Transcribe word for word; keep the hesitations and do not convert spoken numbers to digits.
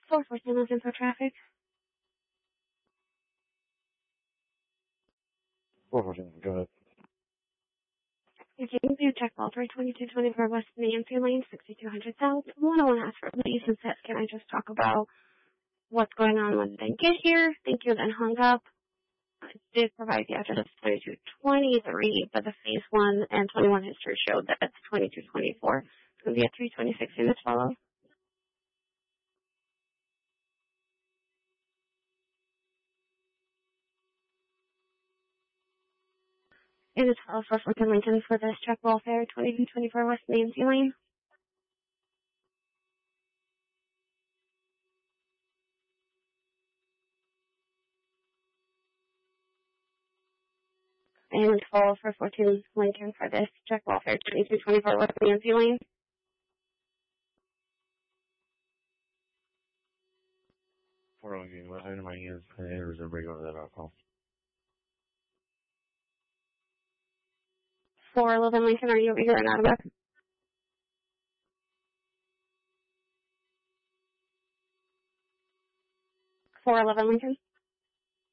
four fourteen looking for traffic. four fourteen, go ahead. If you can do check ball for twenty-two twenty-four West Nancy Lane, sixty-two hundred South. One I want to ask for please and set, can I just talk about what's going on when they get here? Thank you, then hung up. I did provide the address of twenty-two twenty-three, but the phase one and twenty-one history showed that it's twenty-two twenty-four. It's going to be a three twenty-six unit follow. It is follow for Fort Lincoln for this check welfare, twenty-two twenty-four West Nancy Lane. And follow for fourteen Lincoln for this check welfare, twenty-two twenty-four West Nancy Lane. four Lincoln, what item I use? I reserve regular that alcohol. four eleven Lincoln, are you over here in Atabuk? four eleven Lincoln.